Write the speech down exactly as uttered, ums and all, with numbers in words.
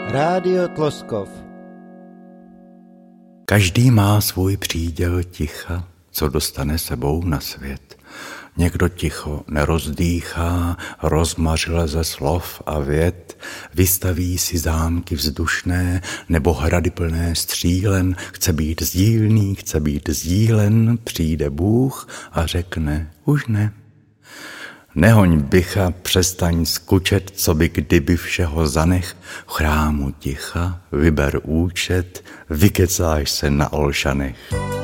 Rádio Tloskov. Každý má svůj příděl ticha, co dostane sebou na svět. Někdo ticho nerozdýchá, rozmařile ze slov a vět, vystaví si zámky vzdušné nebo hrady plné střílen, chce být sdílný, chce být sdílen, přijde Bůh a řekne už ne. Nehoň bycha, přestaň skučet, co by kdyby všeho zanech, v chrámu ticha, vyber účet, vykecáš se na Olšanech.